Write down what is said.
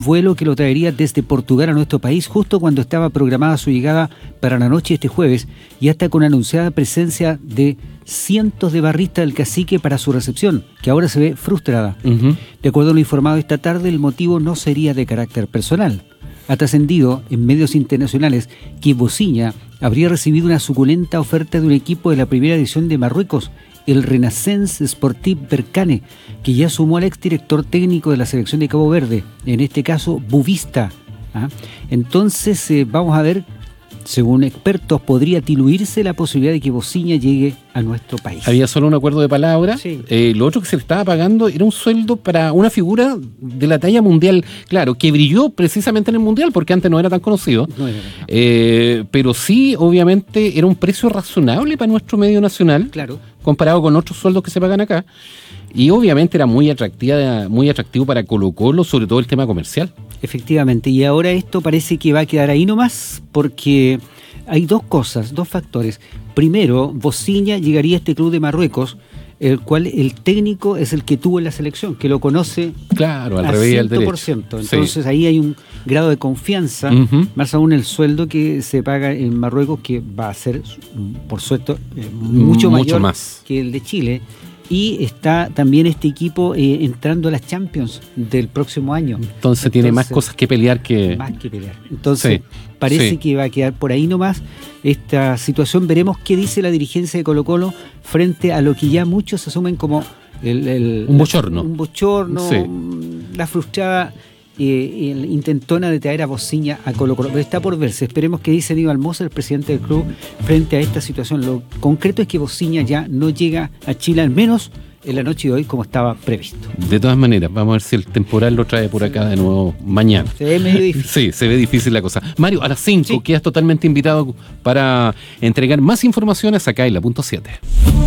vuelo que lo traería desde Portugal a nuestro país justo cuando estaba programada su llegada para la noche de este jueves, y hasta con anunciada presencia de cientos de barristas del Cacique para su recepción, que ahora se ve frustrada. De acuerdo a lo informado esta tarde, el motivo no sería de carácter personal. Ha trascendido en medios internacionales que Bociña habría recibido una suculenta oferta de un equipo de la primera división de Marruecos, el Renaissance Sportif Berkane, que ya sumó al exdirector técnico de la selección de Cabo Verde, en este caso Buvista. Entonces vamos a ver, según expertos, podría diluirse la posibilidad de que Bociña llegue a nuestro país. Había solo un acuerdo de palabra. Sí. Lo otro que se le estaba pagando era un sueldo para una figura de la talla mundial, claro, que brilló precisamente en el mundial, porque antes no era tan conocido. Pero sí, obviamente, era un precio razonable para nuestro medio nacional, claro, comparado con otros sueldos que se pagan acá. Y obviamente era muy atractivo para Colo-Colo, sobre todo el tema comercial. Efectivamente, y ahora esto parece que va a quedar ahí nomás, porque hay dos factores. Primero, Bociña llegaría a este club de Marruecos, el cual el técnico es el que tuvo en la selección, que lo conoce, claro, al revés, 100%. Entonces ahí hay un grado de confianza, más aún el sueldo que se paga en Marruecos, que va a ser, por suerte, mucho mayor más que el de Chile. Y está también este equipo entrando a las Champions del próximo año. Entonces tiene más cosas que pelear que... Más que pelear. Entonces parece que va a quedar por ahí nomás esta situación. Veremos qué dice la dirigencia de Colo-Colo frente a lo que ya muchos asumen como un bochorno. Un bochorno, la frustrada intentona de traer a Bociña a Colo-Colo. Pero está por verse. Esperemos qué dice Aníbal Mosa, el presidente del club, frente a esta situación. Lo concreto es que Bociña ya no llega a Chile, al menos en la noche de hoy, como estaba previsto. De todas maneras, vamos a ver si el temporal lo trae por acá de nuevo mañana. Se ve medio difícil. Sí, se ve difícil la cosa. Mario, a las 5 quedas totalmente invitado para entregar más informaciones acá en La Punto 7.